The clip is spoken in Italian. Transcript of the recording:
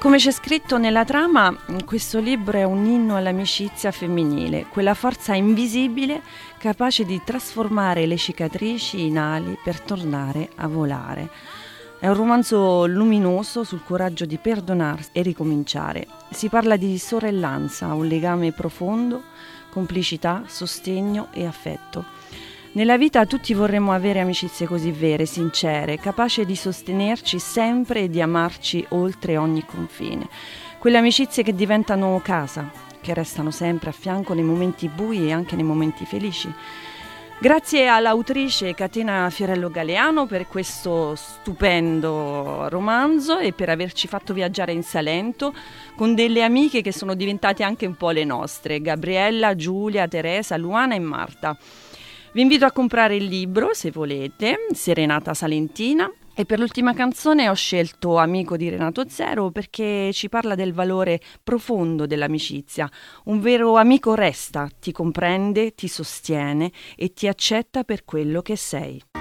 Come c'è scritto nella trama, questo libro è un inno all'amicizia femminile, quella forza invisibile capace di trasformare le cicatrici in ali per tornare a volare. È un romanzo luminoso sul coraggio di perdonarsi e ricominciare. Si parla di sorellanza, un legame profondo, complicità, sostegno e affetto. Nella vita tutti vorremmo avere amicizie così vere, sincere, capaci di sostenerci sempre e di amarci oltre ogni confine. Quelle amicizie che diventano casa, che restano sempre a fianco nei momenti bui e anche nei momenti felici. Grazie all'autrice Catena Fiorello Galeano per questo stupendo romanzo e per averci fatto viaggiare in Salento con delle amiche che sono diventate anche un po' le nostre, Gabriella, Giulia, Teresa, Luana e Marta. Vi invito a comprare il libro, se volete, Serenata Salentina. E per l'ultima canzone ho scelto Amico di Renato Zero perché ci parla del valore profondo dell'amicizia. Un vero amico resta, ti comprende, ti sostiene e ti accetta per quello che sei.